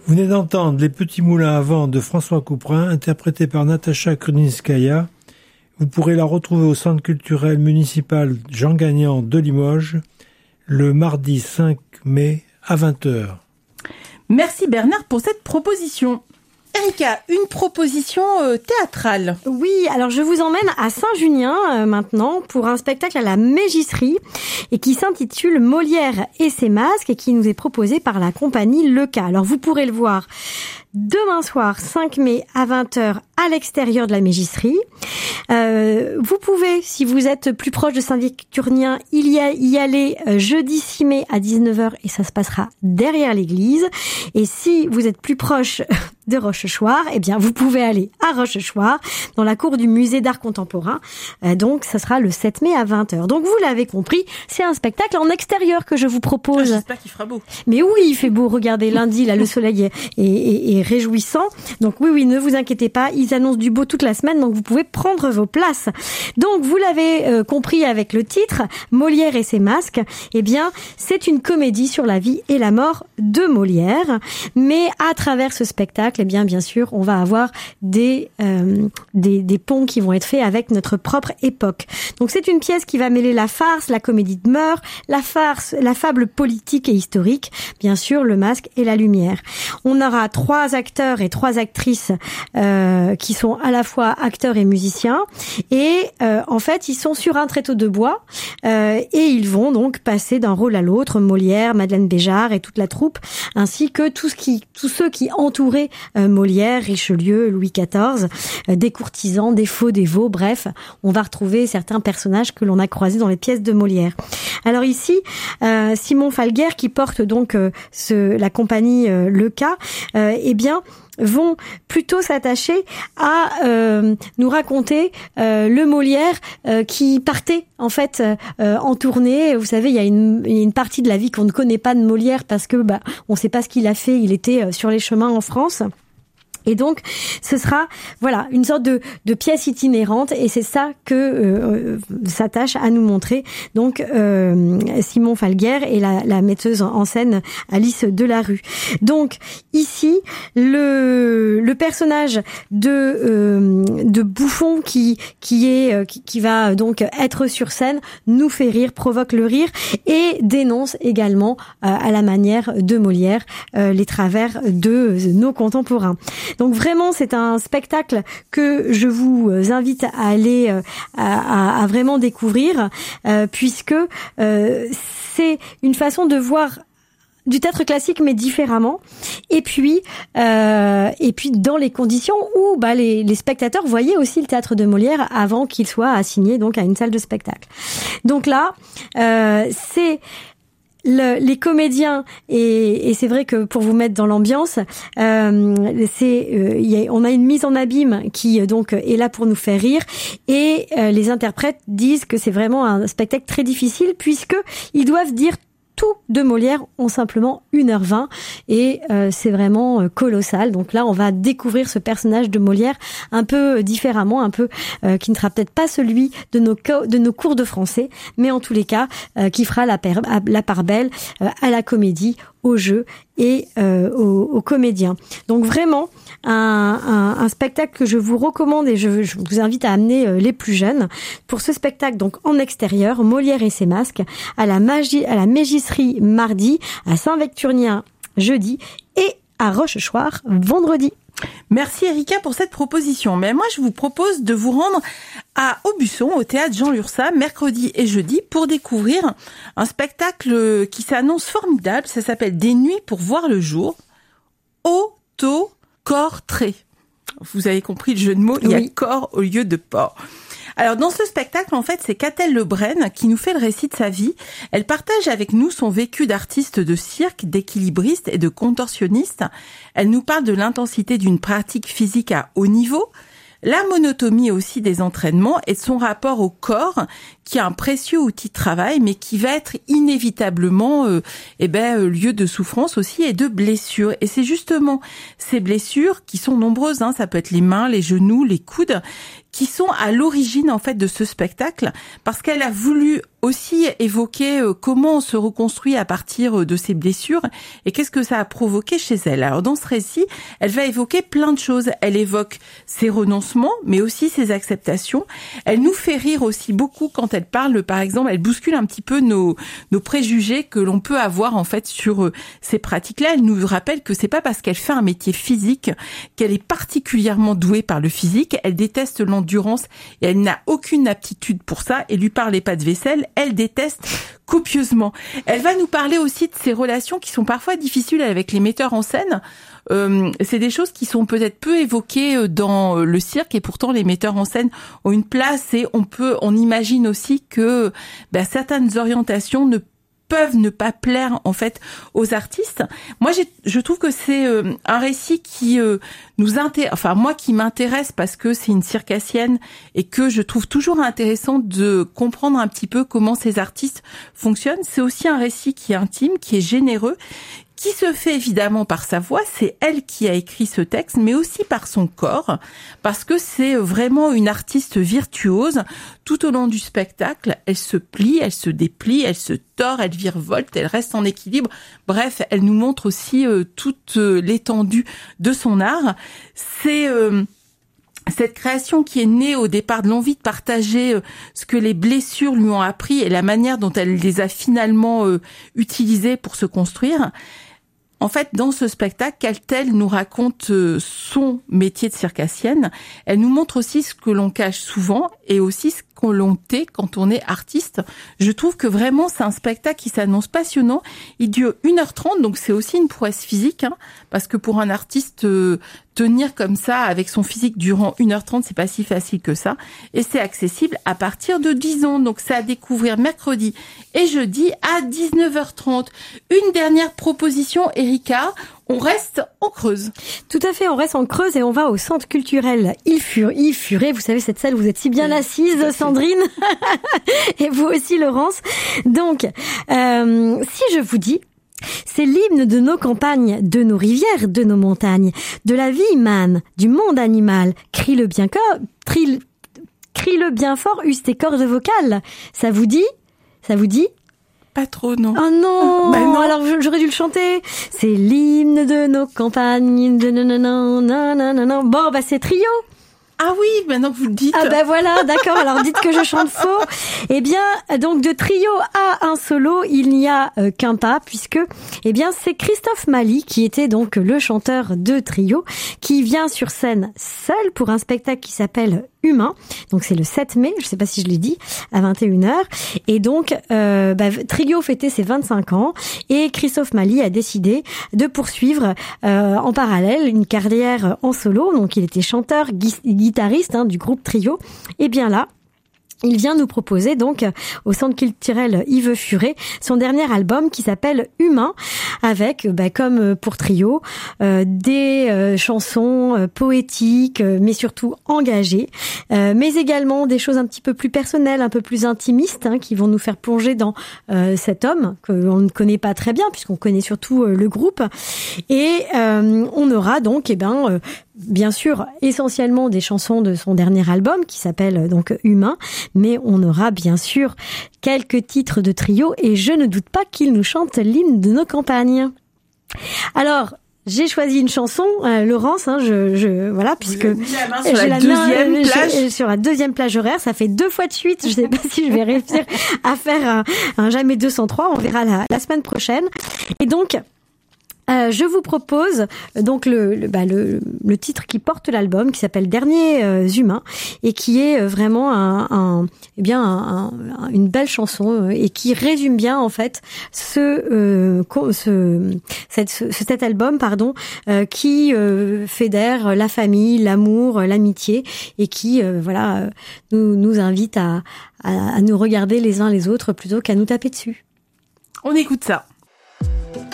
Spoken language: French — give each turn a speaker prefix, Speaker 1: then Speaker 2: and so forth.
Speaker 1: Vous venez d'entendre Les Petits Moulins à Vent de François Couperin, interprété par Natacha Krudinskaya. Vous pourrez la retrouver au Centre culturel municipal Jean Gagnant de Limoges le mardi 5 mai à 20h.
Speaker 2: Merci Bernard pour cette proposition. Erika, une proposition théâtrale.
Speaker 3: Oui, alors je vous emmène à Saint-Junien maintenant pour un spectacle à la Mégisserie et qui s'intitule Molière et ses masques et qui nous est proposé par la compagnie Leca. Alors vous pourrez le voir demain soir 5 mai à 20h à l'extérieur de la Mégisserie. Vous pouvez, si vous êtes plus proche de Saint-Victurnien, y aller jeudi 6 mai à 19h et ça se passera derrière l'église. Et si vous êtes plus proche de Rochechouart, eh bien vous pouvez aller à Rochechouart dans la cour du musée d'art contemporain. Donc ça sera le 7 mai à 20h. Donc vous l'avez compris, c'est un spectacle en extérieur que je vous propose.
Speaker 2: J'espère qu'il fera beau.
Speaker 3: Mais oui, il fait beau. Regardez, lundi, là, le soleil est réjouissant. Donc oui, ne vous inquiétez pas. Ils annoncent du beau toute la semaine, donc vous pouvez prendre vos places. Donc vous l'avez compris avec le titre, Molière et ses masques. Eh bien, c'est une comédie sur la vie et la mort de Molière. Mais à travers ce spectacle, eh bien sûr, on va avoir des ponts qui vont être faits avec notre propre époque. Donc c'est une pièce qui va mêler la farce, la comédie de mœurs, la fable politique et historique, bien sûr, le masque et la lumière. On aura 3 acteurs et 3 actrices qui sont à la fois acteurs et musiciens et en fait, ils sont sur un tréteau de bois et ils vont donc passer d'un rôle à l'autre, Molière, Madeleine Béjart et toute la troupe, ainsi que tous ceux qui entouraient Molière, Richelieu, Louis XIV, des courtisans, des faux dévots, bref, on va retrouver certains personnages que l'on a croisés dans les pièces de Molière. Alors ici, Simon Falguière, qui porte donc la compagnie Leca, eh bien, vont plutôt s'attacher à nous raconter le Molière qui partait en fait en tournée. Vous savez, il y a une partie de la vie qu'on ne connaît pas de Molière parce que on ne sait pas ce qu'il a fait. Il était sur les chemins en France. Et donc, ce sera, voilà, une sorte de pièce itinérante, et c'est ça que s'attache à nous montrer. Donc, Simon Falguière et la metteuse en scène Alice Delarue. Donc, ici, le personnage de Bouffon qui va donc être sur scène nous fait rire, provoque le rire et dénonce également à la manière de Molière les travers de nos contemporains. Donc vraiment, c'est un spectacle que je vous invite à aller à vraiment découvrir, puisque c'est une façon de voir du théâtre classique mais différemment, et puis dans les conditions où les spectateurs voyaient aussi le théâtre de Molière avant qu'il soit assigné donc à une salle de spectacle. Donc là, c'est les comédiens, et c'est vrai que pour vous mettre dans l'ambiance, on a une mise en abîme qui donc est là pour nous faire rire, et les interprètes disent que c'est vraiment un spectacle très difficile puisque ils doivent dire tout de Molière en simplement 1h20 et c'est vraiment colossal. Donc là, on va découvrir ce personnage de Molière un peu différemment, un peu qui ne sera peut-être pas celui de nos cours de français, mais en tous les cas qui fera la part belle à la comédie, au jeu et aux comédiens. Donc vraiment un spectacle que je vous recommande, et je vous invite à amener les plus jeunes pour ce spectacle donc en extérieur, Molière et ses masques, à la Mégisserie mardi, à Saint-Victurnien jeudi et à Rochechouart vendredi.
Speaker 2: Merci Erika pour cette proposition. Mais moi, je vous propose de vous rendre à Aubusson, au théâtre Jean Lurçat, mercredi et jeudi, pour découvrir un spectacle qui s'annonce formidable. Ça s'appelle Des nuits pour voir le jour. Corps-trait. Vous avez compris le jeu de mots, il y a corps au lieu de porc. Alors, dans ce spectacle, en fait, c'est Catel Lebrun qui nous fait le récit de sa vie. Elle partage avec nous son vécu d'artiste de cirque, d'équilibriste et de contorsionniste. Elle nous parle de l'intensité d'une pratique physique à haut niveau, la monotonie aussi des entraînements et de son rapport au corps, qui est un précieux outil de travail, mais qui va être inévitablement lieu de souffrance aussi et de blessures. Et c'est justement ces blessures qui sont nombreuses, ça peut être les mains, les genoux, les coudes, qui sont à l'origine en fait de ce spectacle, parce qu'elle a voulu aussi évoquer comment on se reconstruit à partir de ses blessures et qu'est-ce que ça a provoqué chez elle. Alors dans ce récit, elle va évoquer plein de choses. Elle évoque ses renoncements, mais aussi ses acceptations. Elle nous fait rire aussi beaucoup quand elle parle, par exemple, elle bouscule un petit peu nos préjugés que l'on peut avoir en fait sur ces pratiques-là. Elle nous rappelle que c'est pas parce qu'elle fait un métier physique qu'elle est particulièrement douée par le physique. Elle déteste l'endurance et elle n'a aucune aptitude pour ça. Et lui parlez pas de vaisselle, elle déteste copieusement. Elle va nous parler aussi de ses relations qui sont parfois difficiles avec les metteurs en scène. C'est des choses qui sont peut-être peu évoquées dans le cirque et pourtant les metteurs en scène ont une place et on imagine aussi que certaines orientations peuvent ne pas plaire en fait aux artistes. Moi je trouve que c'est un récit qui moi qui m'intéresse parce que c'est une circassienne et que je trouve toujours intéressant de comprendre un petit peu comment ces artistes fonctionnent. C'est aussi un récit qui est intime, qui est généreux, qui se fait évidemment par sa voix, c'est elle qui a écrit ce texte, mais aussi par son corps, parce que c'est vraiment une artiste virtuose. Tout au long du spectacle, elle se plie, elle se déplie, elle se tord, elle virevolte, elle reste en équilibre. Bref, elle nous montre aussi toute l'étendue de son art. C'est cette création qui est née au départ de l'envie de partager ce que les blessures lui ont appris et la manière dont elle les a finalement utilisées pour se construire. En fait, dans ce spectacle, Caltel nous raconte son métier de circassienne. Elle nous montre aussi ce que l'on cache souvent et aussi ce qu'on l'on tait quand on est artiste. Je trouve que vraiment, c'est un spectacle qui s'annonce passionnant. Il dure 1h30, donc c'est aussi une prouesse physique, parce que pour un artiste, tenir comme ça avec son physique durant 1h30, c'est pas si facile que ça. Et c'est accessible à partir de 10 ans. Donc c'est à découvrir mercredi et jeudi à 19h30. Une dernière proposition, Erika. On reste en Creuse.
Speaker 3: Tout à fait, on reste en Creuse et on va au centre culturel Il Furet. Vous savez, cette salle où vous êtes si bien assise, Sandrine. Et vous aussi, Laurence. Donc, si je vous dis, c'est l'hymne de nos campagnes, de nos rivières, de nos montagnes, de la vie humaine, du monde animal. Crie-le bien fort, use tes cordes vocales. Ça vous dit?
Speaker 2: Pas trop, non.
Speaker 3: Oh non, non. Alors j'aurais dû le chanter. C'est l'hymne de nos campagnes, de non. Bon, c'est Trio.
Speaker 2: Ah oui, maintenant que vous le dites.
Speaker 3: Ah voilà, d'accord, alors dites que je chante faux. Eh bien, donc de Trio à un solo, il n'y a qu'un pas, puisque c'est Christophe Mali, qui était donc le chanteur de Trio, qui vient sur scène seul pour un spectacle qui s'appelle Humain. Donc c'est le 7 mai, je sais pas si je l'ai dit, à 21h. Et donc Trio fêtait ses 25 ans et Christophe Mali a décidé de poursuivre en parallèle une carrière en solo. Donc il était chanteur, guitariste du groupe Trio. Et bien là, il vient nous proposer donc au Centre culturel Yves Furet son dernier album qui s'appelle Humain, avec comme pour Trio des chansons poétiques mais surtout engagées, mais également des choses un petit peu plus personnelles, un peu plus intimistes, qui vont nous faire plonger dans cet homme que l'on ne connaît pas très bien puisqu'on connaît surtout le groupe. Et on aura donc bien sûr essentiellement des chansons de son dernier album qui s'appelle donc Humain, mais on aura bien sûr quelques titres de Trio et je ne doute pas qu'il nous chante l'hymne de nos campagnes. Alors, j'ai choisi une chanson, Laurence, puisque
Speaker 2: sur la
Speaker 3: deuxième plage horaire, ça fait 2 fois de suite. Je sais pas si je vais réussir à faire un jamais 203. On verra la semaine prochaine. Et donc, je vous propose donc le titre qui porte l'album, qui s'appelle Derniers Humains, et qui est vraiment une belle chanson et qui résume bien en fait cet album qui fédère la famille, l'amour, l'amitié et qui nous invite à nous regarder les uns les autres plutôt qu'à nous taper dessus.
Speaker 2: On écoute ça.